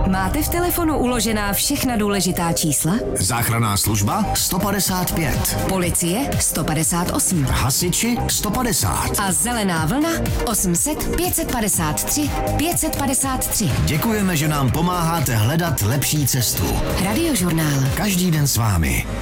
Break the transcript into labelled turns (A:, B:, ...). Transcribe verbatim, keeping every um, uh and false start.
A: Máte v telefonu uložená všechna důležitá čísla?
B: Záchranná služba sto padesát pět.
A: Policie sto padesát osm.
B: Hasiči sto padesát.
A: A zelená vlna osm set pět padesát tři pět padesát tři.
B: Děkujeme, že nám pomáháte hledat lepší cestu.
A: Radiožurnál.
B: Každý den s vámi.